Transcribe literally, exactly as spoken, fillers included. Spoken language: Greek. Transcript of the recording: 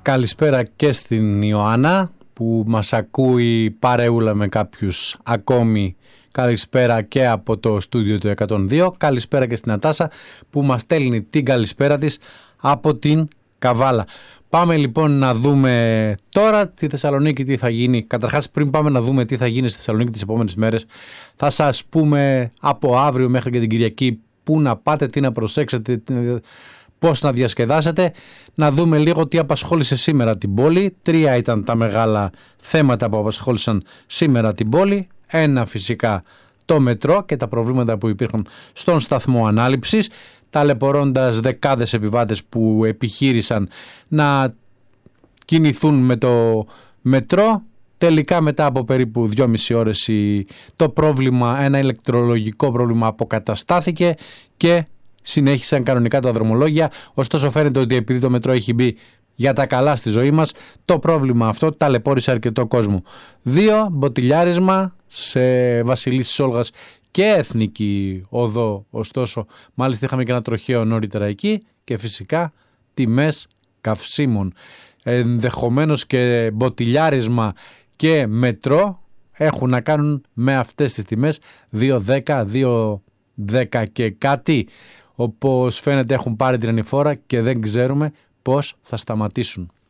Καλησπέρα και στην Ιωάννα που μας ακούει παρεούλα με κάποιους ακόμη. Καλησπέρα και από το στούντιο του εκατόν δύο. Καλησπέρα και στην Ατάσα που μας στέλνει την καλησπέρα της από την Καβάλα. Πάμε λοιπόν να δούμε τώρα τη Θεσσαλονίκη τι θα γίνει. Καταρχάς, πριν πάμε να δούμε τι θα γίνει στη Θεσσαλονίκη τις επόμενες μέρες, θα σας πούμε από αύριο μέχρι και την Κυριακή πού να πάτε, τι να προσέξετε, πώς να διασκεδάσετε. Να δούμε λίγο τι απασχόλησε σήμερα την πόλη. Τρία ήταν τα μεγάλα θέματα που απασχόλησαν σήμερα την πόλη. Ένα φυσικά το μετρό και τα προβλήματα που υπήρχαν στον σταθμό ανάληψης, ταλαιπωρώντας δεκάδες επιβάτες που επιχείρησαν να κινηθούν με το μετρό. Τελικά μετά από περίπου δυόμιση ώρες το πρόβλημα, ένα ηλεκτρολογικό πρόβλημα αποκαταστάθηκε και συνέχισαν κανονικά τα δρομολόγια. Ωστόσο φαίνεται ότι επειδή το μετρό έχει μπει για τα καλά στη ζωή μας, το πρόβλημα αυτό ταλαιπώρησε αρκετό κόσμο. Δύο, μποτιλιάρισμα σε Βασιλίσσης Όλγας και Εθνική Οδό. Ωστόσο, μάλιστα είχαμε και ένα τροχαίο νωρίτερα εκεί και φυσικά τιμές καυσίμων. Ενδεχομένως και μποτιλιάρισμα και μετρό έχουν να κάνουν με αυτές τις τιμές δύο δέκα, δύο δέκα και κάτι. Όπως φαίνεται έχουν πάρει την ανηφόρα και δεν ξέρουμε πώς θα σταματήσουν.